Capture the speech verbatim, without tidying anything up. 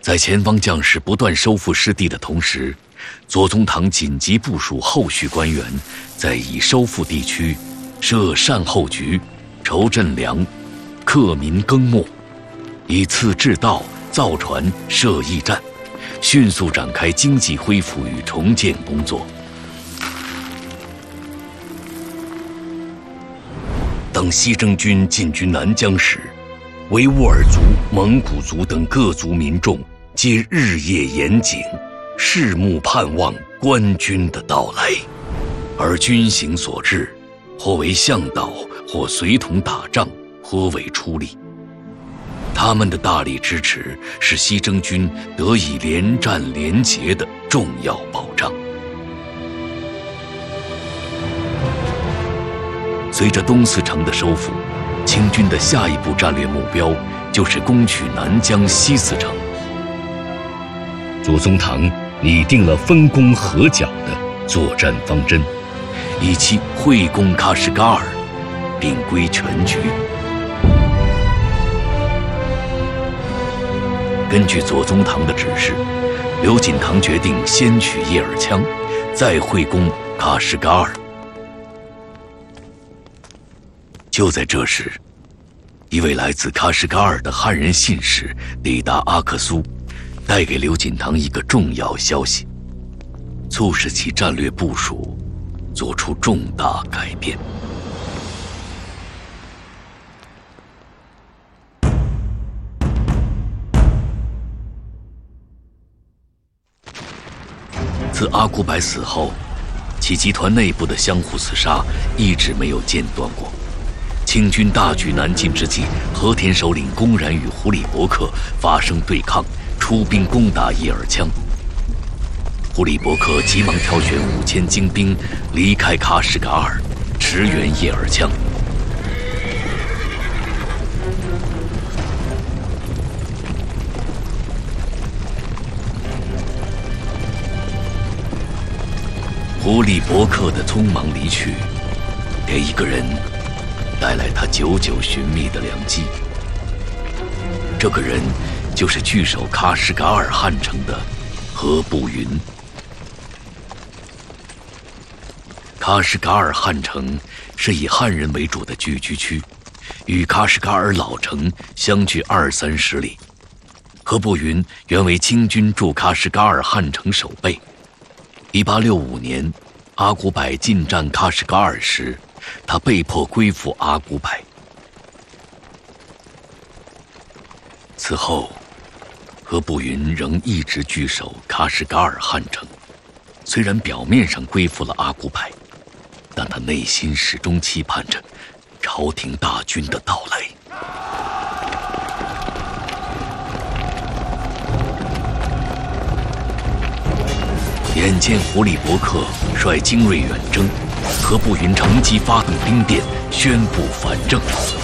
在前方将士不断收复失地的同时，左宗棠紧急部署后续官员，在已收复地区设善后局、筹赈粮、克民耕牧，以次治道、造船、设驿站，迅速展开经济恢复与重建工作。当西征军进军南疆时，维吾尔族、蒙古族等各族民众皆日夜严谨，拭目盼望官军的到来，而军行所至，或为向导，或随同打仗，或为出力。他们的大力支持是西征军得以连战连捷的重要保障。随着东四城的收复，清军的下一步战略目标就是攻取南疆西四城。左宗棠拟定了分工合剿的作战方针，以期会攻喀什噶尔，并归全局。根据左宗棠的指示，刘锦棠决定先取叶尔羌，再会攻喀什噶尔。就在这时，一位来自喀什噶尔的汉人信使抵达阿克苏，带给刘锦棠一个重要消息，促使其战略部署做出重大改变。自阿古柏死后，其集团内部的相互厮杀一直没有间断过。清军大举南进之际，和田首领公然与胡里伯克发生对抗，出兵攻打叶尔羌。胡里伯克急忙挑选五千精兵离开喀什噶尔，驰援叶尔羌。胡里伯克的匆忙离去，给一个人带来他久久寻觅的良机。这个人就是据守喀什噶尔汉城的何步云。喀什噶尔汉城是以汉人为主的聚居区，与喀什噶尔老城相距二三十里。何步云原为清军驻喀什噶尔汉城守备。一八六五年，阿古柏进占喀什噶尔时，他被迫归附阿古柏。此后，何步云仍一直据守喀什噶尔汉城，虽然表面上归附了阿古柏，但他内心始终期盼着朝廷大军的到来。眼见胡里伯克率精锐远征，何步云乘机发动兵变，宣布反正。